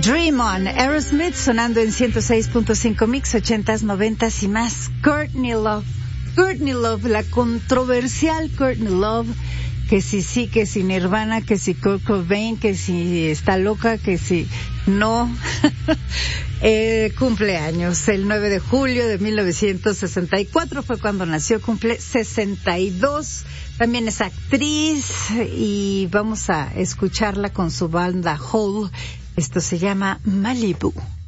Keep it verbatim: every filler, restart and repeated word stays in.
Dream On, Aerosmith sonando en ciento seis punto cinco Mix, ochentas, noventas y más. Courtney Love, Courtney Love, la controversial Courtney Love, que si sí, que si Nirvana, que si Kurt Cobain, que si está loca, que si no. eh, cumpleaños, el nueve de julio de mil novecientos sesenta y cuatro fue cuando nació, cumple sesenta y dos. También es actriz y vamos a escucharla con su banda Hole. Esto se llama Malibu.